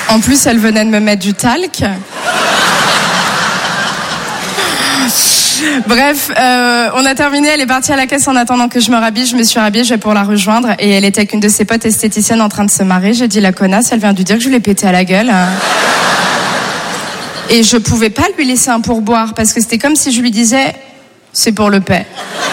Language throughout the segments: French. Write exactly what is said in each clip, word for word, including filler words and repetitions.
En plus, elle venait de me mettre du talc. Bref, euh, on a terminé, elle est partie à la caisse en attendant que je me rhabille, je me suis rhabillée, je vais pour la rejoindre et elle était avec une de ses potes esthéticiennes en train de se marrer. J'ai dit la connasse, elle vient de lui dire que je lui ai pété à la gueule. Et je pouvais pas lui laisser un pourboire parce que c'était comme si je lui disais c'est pour le paix.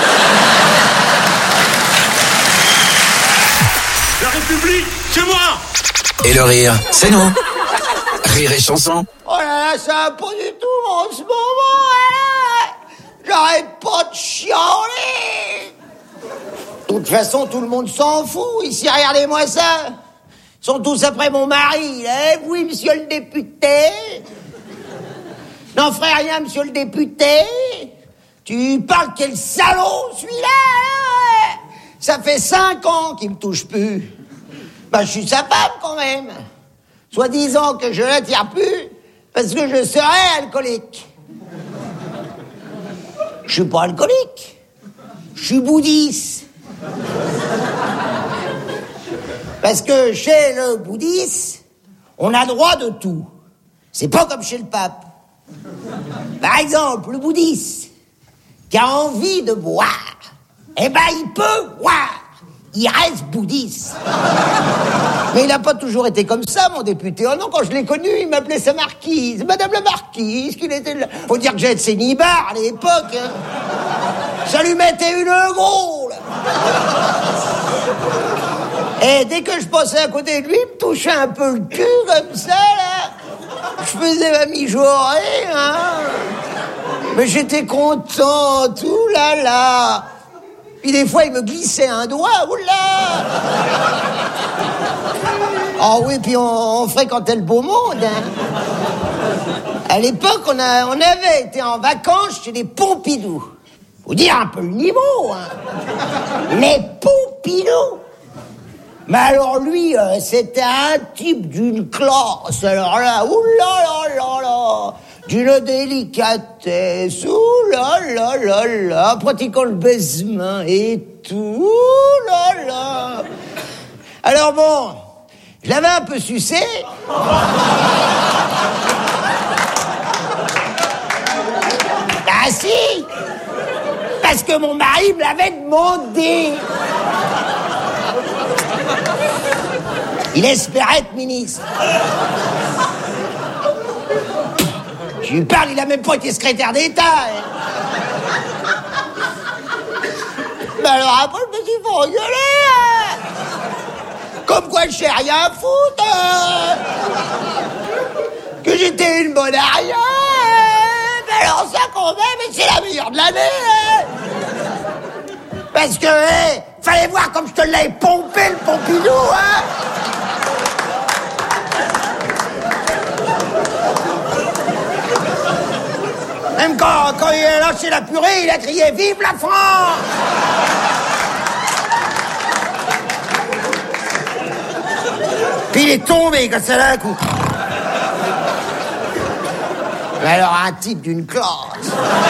La République, c'est moi. Et le rire, c'est nous. Rire et chanson. Oh là là, ça va pas du tout en ce moment, là. J'arrête pas de chialer. De toute façon, tout le monde s'en fout. Ici, regardez-moi ça. Ils sont tous après mon mari. Eh oui, monsieur le député. N'en ferait rien, monsieur le député. Tu parles quel salaud, celui-là, là. Ça fait cinq ans qu'il me touche plus. Bah, je suis sa femme, quand même. Soi-disant que je l'attire plus parce que je serais alcoolique. Je suis pas alcoolique. Je suis bouddhiste. Parce que chez le bouddhiste, on a droit de tout. C'est pas comme chez le pape. Par exemple, le bouddhiste qui a envie de boire, eh ben il peut boire. Il reste bouddhiste. Mais il n'a pas toujours été comme ça, mon député. Oh non, quand je l'ai connu, il m'appelait sa marquise. Madame la marquise, qu'il était là. Faut dire que j'ai été cénibard à l'époque. Hein. Ça lui mettait une grosse. Et dès que je passais à côté de lui, il me touchait un peu le cul, comme ça, là. Je faisais ma mijaurée, hein. Mais j'étais contente, ouh là là. Puis des fois, il me glissait un doigt, oula! Oh oui, puis on, on fréquentait le beau monde, hein. À l'époque, on, a, on avait été en vacances chez les Pompidou. Faut dire un peu le niveau, hein. Les Pompidou. Mais alors lui, euh, c'était un type d'une classe, alors là, oula là là là, d'une délicatesse, oula là là là, pratiquant le baisement et tout, oula là. Alors bon, je l'avais un peu sucé. Ah si, parce que mon mari me l'avait demandé. Il espérait être ministre. Je lui parle, il a même pas été secrétaire d'État. Hein. Mais alors après, je me suis fait engueuler. Hein. Comme quoi je sais rien foutre. Hein. Que j'étais une bonne à rien. Hein. Mais alors ça quand même, c'est la meilleure de l'année. Hein. Parce que, hey, fallait voir comme je te l'avais pompé, le Pompidou, hein. Même quand, quand il a lâché la purée, il a crié « Vive la France !» Puis il est tombé comme ça d'un coup. Mais alors, un type d'une classe.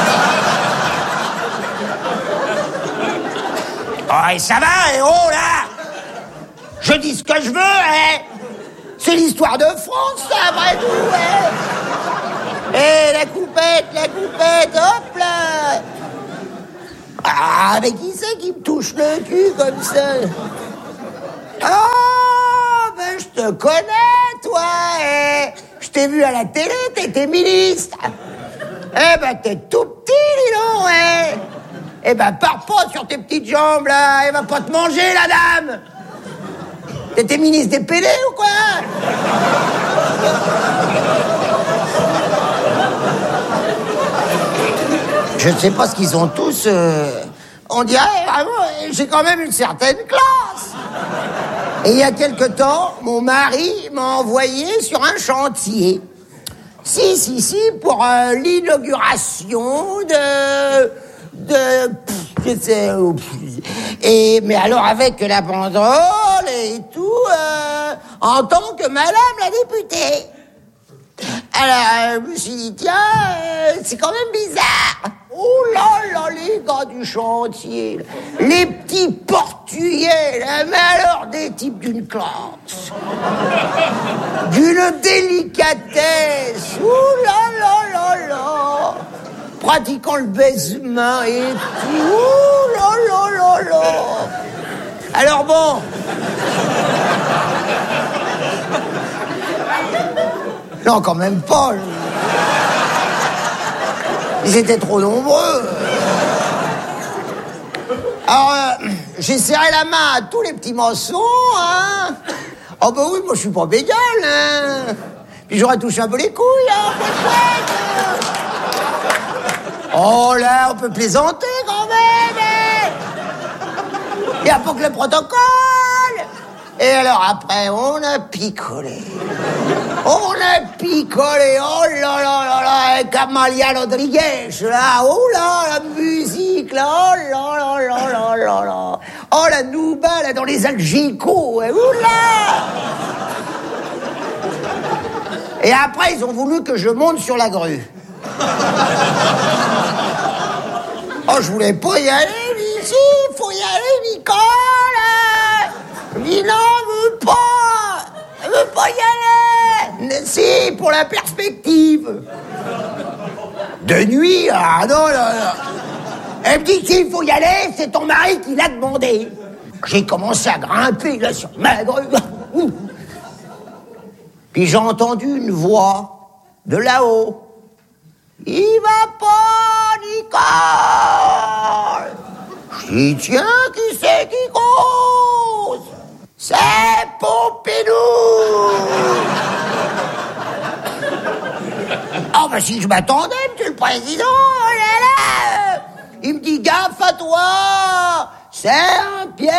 Oh, et ça va, et oh, là. Je dis ce que je veux, hein. C'est l'histoire de France, ça, après tout, hein. Eh, la coupette, la coupette, hop là. Ah, mais qui c'est qui me touche le cul comme ça? Ah, ben je te connais, toi, eh. Je t'ai vu à la télé, t'étais ministre. Eh ben, t'es tout petit, dis donc, eh. Eh ben, pars pas sur tes petites jambes, là. Elle va pas te manger, la dame. T'étais ministre des P D ou quoi? Je ne sais pas ce qu'ils ont tous... Euh... On dirait, vraiment, j'ai quand même une certaine classe. Et il y a quelque temps, mon mari m'a envoyé sur un chantier. Si, si, si, pour euh, l'inauguration de... de... Pff, je sais... Et, mais alors avec la banderole et tout, euh, en tant que madame la députée. Alors, je me suis dit, tiens, euh, c'est quand même bizarre. Oh là là, les gars du chantier, là. Les petits portugais, là, mais alors des types d'une classe. d'une délicatesse. Ouh là là là là. Pratiquant le baisement et tout. Ouh là là là là. Alors bon. Non, quand même pas. Ils étaient trop nombreux. Alors, euh, j'ai serré la main à tous les petits morceaux, hein. Oh bah oui, moi je suis pas bégal, hein. Puis j'aurais touché un peu les couilles, hein, peut-être. Oh là, on peut plaisanter quand même, hein. Il n'y a pas que le protocole. Et alors après, on a picolé. On a picolé, oh là là là là, avec Amalia Rodriguez, là, oh là, la musique, là, oh là là là là là là. Oh la nouba, là, dans les algicos, oh là. Et après, ils ont voulu que je monte sur la grue. Oh, je voulais pas y aller, mais si, faut y aller, Nicole. Je dis non, je veux pas. Je veux pas y aller. Mais si, pour la perspective. De nuit, ah non, non, non. Elle me dit qu'il faut y aller, c'est ton mari qui l'a demandé. J'ai commencé à grimper là sur ma grue. Puis j'ai entendu une voix de là-haut. Il va pas, Nicole. Je dis, tiens, qui c'est qui cause? C'est Pompidou. Oh, bah si je m'attendais, monsieur le président, oh là là. Il me dit, gaffe à toi, c'est un piège.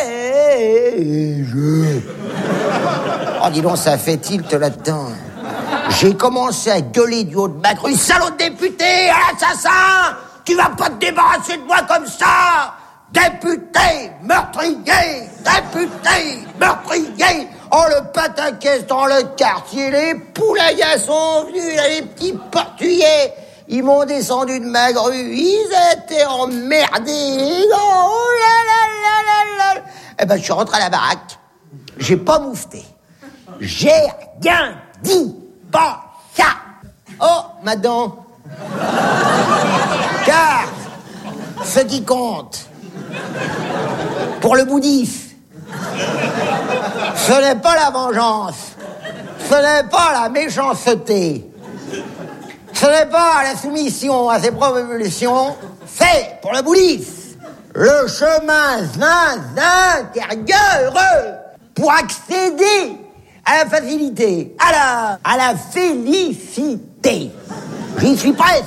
Oh, dis donc, ça fait tilt là-dedans. J'ai commencé à gueuler du haut de ma grue. Salaud de député, assassin! Tu vas pas te débarrasser de moi comme ça! Député, meurtrier! Député, meurtrier! Oh, le pataquès dans le quartier, les poulaillas sont venus, là, les petits portugais! Ils m'ont descendu de ma grue, ils étaient emmerdés! Oh là là là là là! Eh ben, je suis rentré à la baraque, j'ai pas moufté. J'ai rien dit! Pas ça. Oh, ma dent. Car ce qui compte pour le bouddhiste, ce n'est pas la vengeance, ce n'est pas la méchanceté, ce n'est pas la soumission à ses propres évolutions, c'est pour le bouddhiste le chemin intérieur pour accéder à la facilité, à la, à la félicité. J'y suis presque.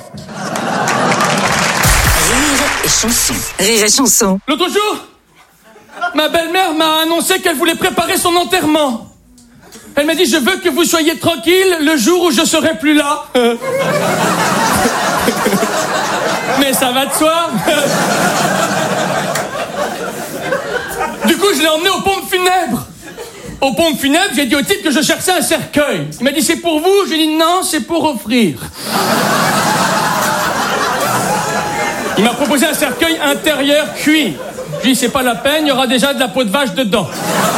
Rire et chanson. Rire et chanson. L'autre jour, ma belle-mère m'a annoncé qu'elle voulait préparer son enterrement. Elle m'a dit, je veux que vous soyez tranquille le jour où je serai plus là. Mais ça va de soi. Du coup, je l'ai emmené aux pompes funèbres. Aux pompes funèbres, j'ai dit au type que je cherchais un cercueil. Il m'a dit, c'est pour vous? J'ai dit, non, c'est pour offrir. Il m'a proposé un cercueil intérieur cuit. J'ai dit, c'est pas la peine, il y aura déjà de la peau de vache dedans.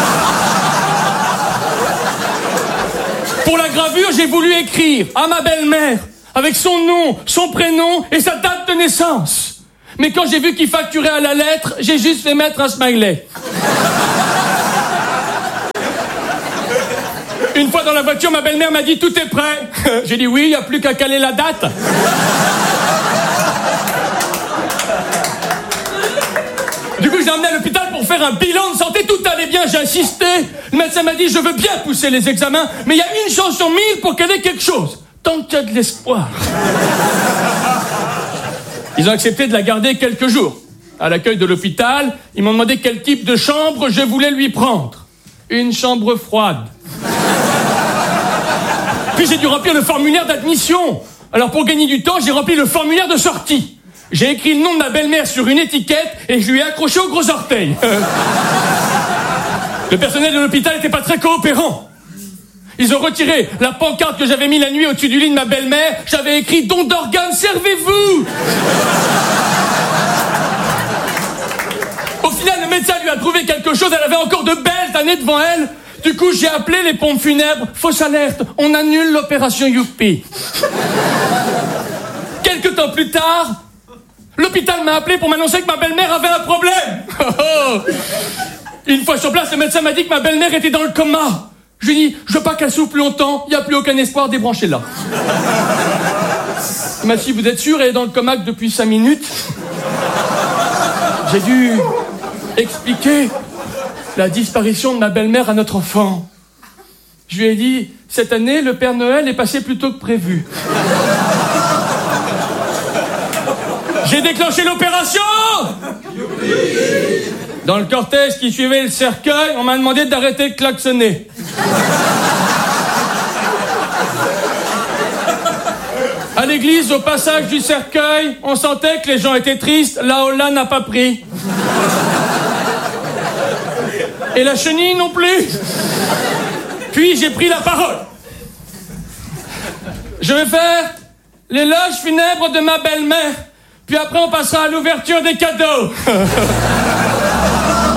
Pour la gravure, j'ai voulu écrire à ma belle-mère, avec son nom, son prénom et sa date de naissance. Mais quand j'ai vu qu'il facturait à la lettre, j'ai juste fait mettre un smiley. Une fois dans la voiture, ma belle-mère m'a dit « Tout est prêt ?» J'ai dit « Oui, il n'y a plus qu'à caler la date. » Du coup, je l'ai emmené à l'hôpital pour faire un bilan de santé. Tout allait bien, j'ai insisté. Le médecin m'a dit « Je veux bien pousser les examens, mais il y a une chance sur mille pour qu'elle ait quelque chose. Tant qu'il y a de l'espoir. » Ils ont accepté de la garder quelques jours. À l'accueil de l'hôpital, ils m'ont demandé quel type de chambre je voulais lui prendre. Une chambre froide. Puis j'ai dû remplir le formulaire d'admission. Alors pour gagner du temps, j'ai rempli le formulaire de sortie. J'ai écrit le nom de ma belle-mère sur une étiquette et je lui ai accroché au gros orteil. Le personnel de l'hôpital n'était pas très coopérant. Ils ont retiré la pancarte que j'avais mis la nuit au-dessus du lit de ma belle-mère. J'avais écrit « Don d'organes, servez-vous » Au final, le médecin lui a trouvé quelque chose. Elle avait encore de belles années devant elle. Du coup, j'ai appelé les pompes funèbres. Fausse alerte, on annule l'opération Youpi. Quelques temps plus tard, l'hôpital m'a appelé pour m'annoncer que ma belle-mère avait un problème. Une fois sur place, le médecin m'a dit que ma belle-mère était dans le coma. Je lui ai dit, je veux pas qu'elle souffle plus longtemps, il n'y a plus aucun espoir, débranchez-la. Il m'a dit, vous êtes sûr, elle est dans le coma depuis cinq minutes. J'ai dû expliquer la disparition de ma belle-mère à notre enfant. Je lui ai dit, cette année, le Père Noël est passé plus tôt que prévu. J'ai déclenché l'opération. Dans le cortège qui suivait le cercueil, on m'a demandé d'arrêter de klaxonner. À l'église, au passage du cercueil, on sentait que les gens étaient tristes, la Holla n'a pas pris. Et la chenille non plus. Puis j'ai pris la parole. Je vais faire l'éloge funèbre de ma belle-mère. Puis après, on passera à l'ouverture des cadeaux.